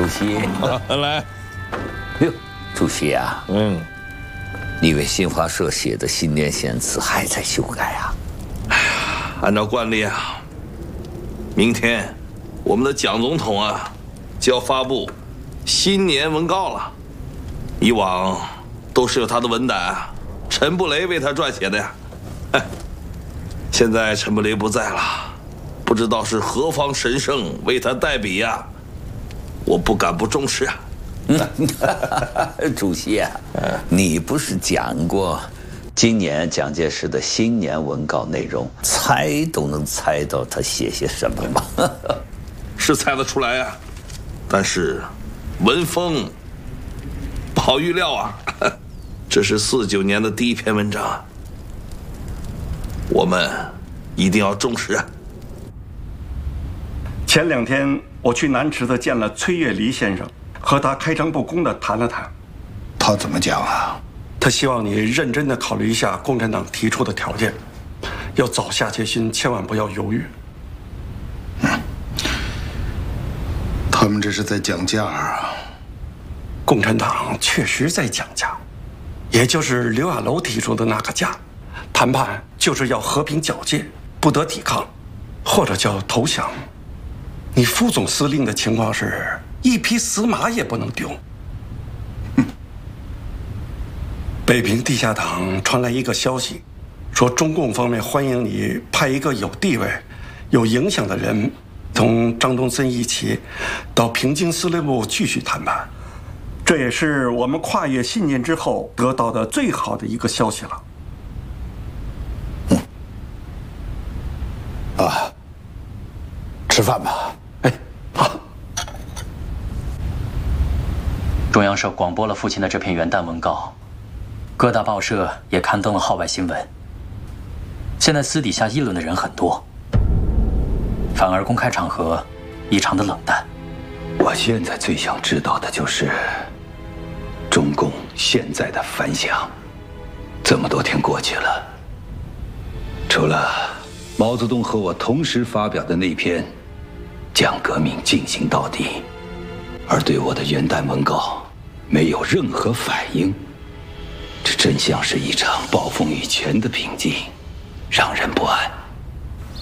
主席， 来。 哟，主席啊，你为新华社写的新年献词还在修改啊？ 哎呀，按照惯例啊，明天我们的蒋总统啊就要发布新年文告了。以往都是由他的文胆陈布雷为他撰写的呀。现在陈布雷不在了，不知道是何方神圣为他代笔呀，我不敢不重视啊。 主席啊，你不是讲过，今年蒋介石的新年文告内容，猜都能猜到他写些什么吗？ 是猜得出来呀，但是文风不好预料啊。这是49年的第一篇文章，我们一定要重视啊。 前2天我去南池子见了崔月离先生，和他开诚布公地谈了谈。 他怎么讲啊？ 他希望你认真地考虑一下共产党提出的条件，要早下决心，千万不要犹豫。 他们这是在讲价啊！ 共产党确实在讲价，也就是刘亚楼提出的那个价。谈判就是要和平皎洁，不得抵抗，或者叫投降。你副总司令的情况是一匹死马也不能丢。北平地下党传来一个消息，说中共方面欢迎你派一个有地位、有影响的人，同张东森一起到平津司令部继续谈判。这也是我们跨越信念之后得到的最好的一个消息了。 吃饭吧。 好。 中央社广播了父亲的这篇元旦文告，各大报社也刊登了号外新闻。现在私底下议论的人很多，反而公开场合异常的冷淡。 我现在最想知道的就是中共现在的反响。这么多天过去了，除了毛泽东和我同时发表的那篇将革命进行到底，而对我的元旦文告没有任何反应，这真像是一场暴风雨前的平静，让人不安。